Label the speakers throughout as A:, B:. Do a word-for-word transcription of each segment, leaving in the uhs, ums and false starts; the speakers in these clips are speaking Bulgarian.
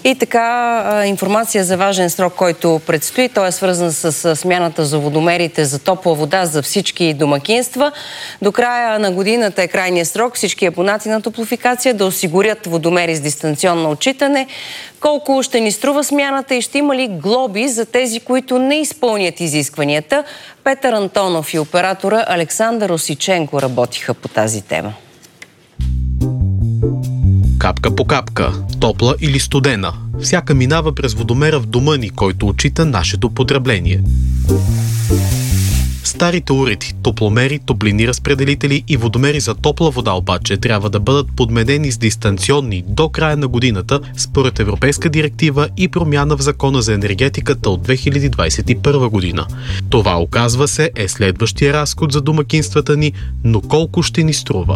A: И така, информация за важен срок, който предстои. Той е свързан с смяната за водомерите за топла вода за всички домакинства. До края на годината е крайният срок всички абонати на Топлофикация да осигурят водомери с дистанционно отчитане. Колко ще ни струва смяната и ще има ли глоби за тези, които не изпълнят изискванията? Петър Антонов и оператора Александър Осиченко работиха по тази тема.
B: Капка по капка, топла или студена. Всяка минава през водомера в дома ни, който отчита нашето потребление. Старите уреди, топломери, топлинни разпределители и водомери за топла вода обаче трябва да бъдат подменени с дистанционни до края на годината според Европейска директива и промяна в Закона за енергетиката от две хиляди двадесет и първа година. Това, оказва се, е следващия разход за домакинствата ни, но колко ще ни струва?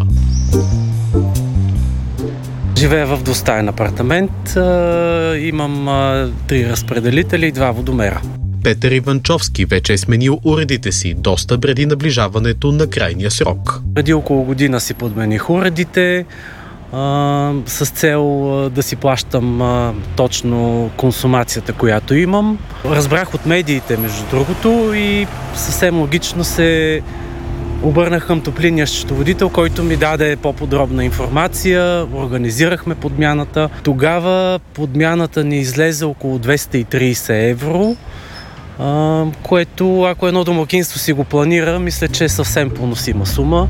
C: Живея в двустаен апартамент, имам три разпределители и два водомера.
B: Петър Иванчовски вече е сменил уредите си доста преди наближаването на крайния срок.
C: Преди около година си подмених уредите а, с цел а, да си плащам а, точно консумацията, която имам. Разбрах от медиите, между другото, и съвсем логично се обърнах към топлинния счетоводител, който ми даде по-подробна информация. Организирахме подмяната. Тогава подмяната ни излезе около двеста и тридесет евро, което, ако едно домакинство си го планира, мисля, че е съвсем поносима сума.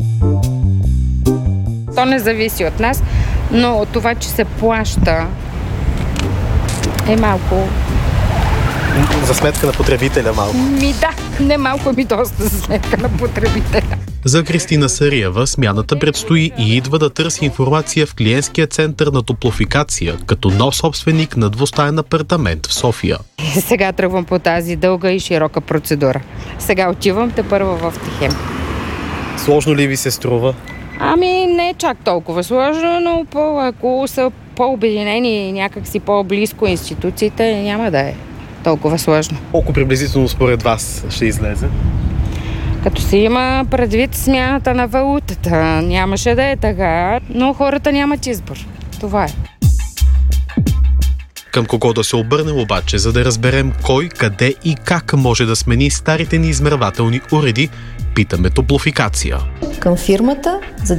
D: То не зависи от нас, но от това, че се плаща, е малко...
E: За сметка на потребителя малко.
D: Ми да, не малко, ми доста за сметка на потребителя.
B: За Кристина Сариева смяната предстои и идва да търси информация в клиентския център на Топлофикация, като нов собственик на двустаен апартамент в София.
D: Сега тръгвам по тази дълга и широка процедура. Сега отивам тепърва в Тихем.
E: Сложно ли ви се струва?
D: Ами не е чак толкова сложно, но по, ако са по-обединени и някакси по-близко институциите, няма да е толкова сложно.
E: Колко приблизително според вас ще излезе?
D: Като се има предвид смяната на валутата, нямаше да е така, но хората нямат избор. Това е.
B: Към кого да се обърнем обаче, за да разберем кой, къде и как може да смени старите ни измервателни уреди, питаме Топлофикация.
F: Към фирмата за